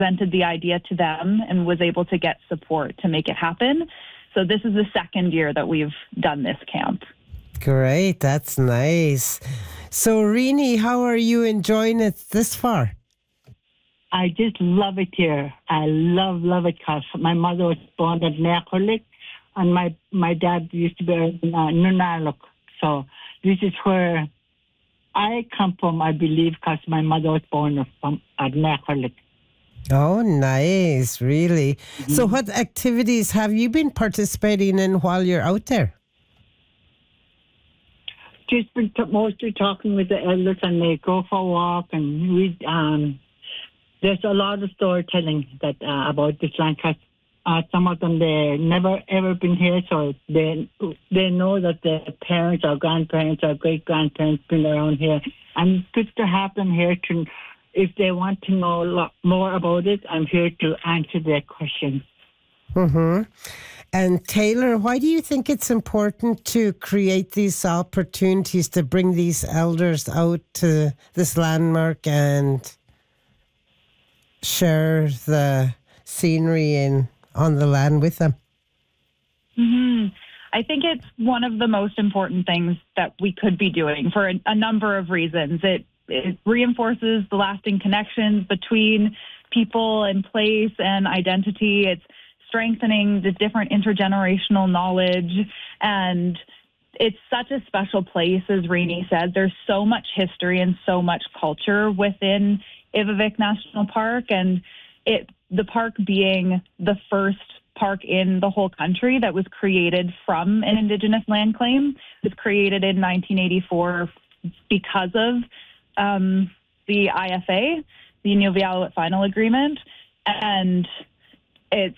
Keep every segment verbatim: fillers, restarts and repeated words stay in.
presented the idea to them and was able to get support to make it happen. So this is the second year that we've done this camp. Great, that's nice. So, Rini, how are you enjoying it this far? I just love it here. I love, love it because my mother was born at Nakolik and my, my dad used to be in uh, Nunaluk. So this is where I come from, I believe, because my mother was born from at Nakolik. Oh, nice, really. Mm-hmm. So what activities have you been participating in while you're out there? Just been t- mostly talking with the elders, and they go for a walk, and we, um, there's a lot of storytelling that uh, about this land, because uh, some of them, they never ever been here, so they they know that their parents or grandparents or great-grandparents been around here. And it's good to have them here to, if they want to know a lot more about it, I'm here to answer their questions. Mm-hmm. And Taylor, why do you think it's important to create these opportunities to bring these elders out to this landmark and share the scenery in, on the land with them? Mm-hmm. I think it's one of the most important things that we could be doing for a, a number of reasons. It, it reinforces the lasting connections between people and place and identity. It's strengthening the different intergenerational knowledge, and it's such a special place, as Rini said. There's so much history and so much culture within Ivavik National Park, and it the park being the first park in the whole country that was created from an Indigenous land claim. It was created in nineteen eighty-four because of um, the I F A, the Inuvialuit Final Agreement, and it's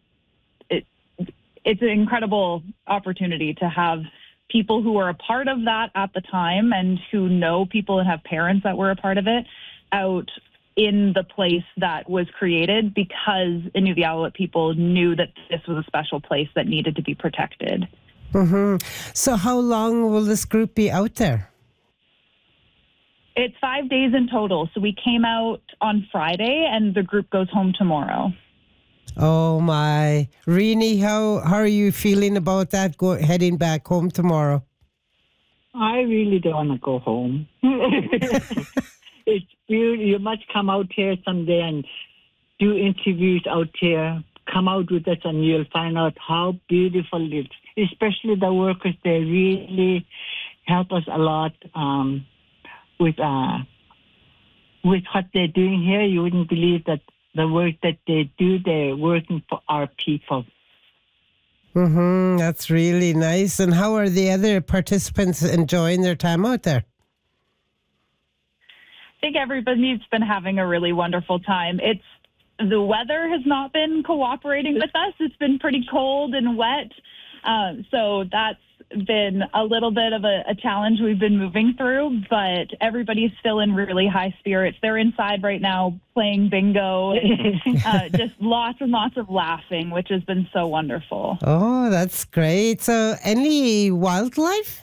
It's an incredible opportunity to have people who were a part of that at the time and who know people and have parents that were a part of it out in the place that was created, because Inuvialuit people knew that this was a special place that needed to be protected. Mm-hmm. So how long will this group be out there? It's five days in total. So we came out on Friday and the group goes home tomorrow. Oh my. Rini, how, how are you feeling about that, go, heading back home tomorrow? I really don't want to go home. It's beautiful. You must come out here someday and do interviews out here. Come out with us and you'll find out how beautiful it is. Especially the workers, they really help us a lot um, with, uh, with what they're doing here. You wouldn't believe that the work that they do, they're working for our people. Mm-hmm. That's really nice. And how are the other participants enjoying their time out there? I think everybody's been having a really wonderful time. It's the weather has not been cooperating with us. It's been pretty cold and wet. Um, so that's been a little bit of a, a challenge we've been moving through, but everybody's still in really high spirits. They're inside right now playing bingo, and, uh, just lots and lots of laughing, which has been so wonderful. Oh, that's great. So any wildlife?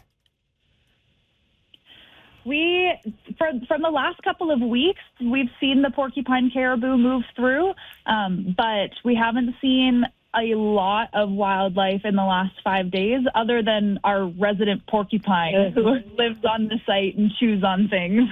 We, for, from the last couple of weeks, we've seen the porcupine caribou move through, um, but we haven't seen a lot of wildlife in the last five days, other than our resident porcupine who lives on the site and chews on things.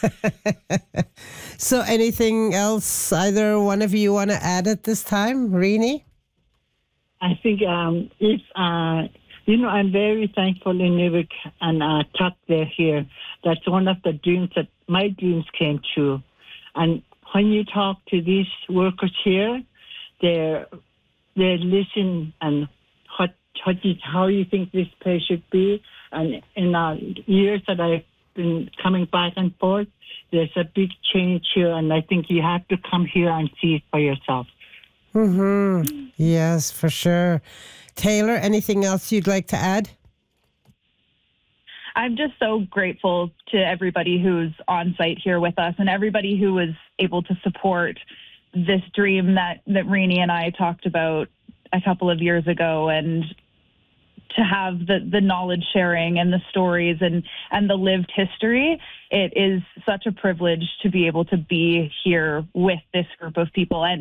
So anything else either one of you want to add at this time? Rini? I think um, if, uh, you know, I'm very thankful in Nivik and uh, Tuck they're here. That's one of the dreams that my dreams came true. And when you talk to these workers here, they're they listen and what, what you, how you think this place should be. And in the years that I've been coming back and forth, there's a big change here, and I think you have to come here and see it for yourself. Mm-hmm. Yes, for sure. Taylor, anything else you'd like to add? I'm just so grateful to everybody who's on site here with us and everybody who was able to support this dream that, that Rini and I talked about a couple of years ago, and to have the, the knowledge sharing and the stories and, and the lived history. It is such a privilege to be able to be here with this group of people. And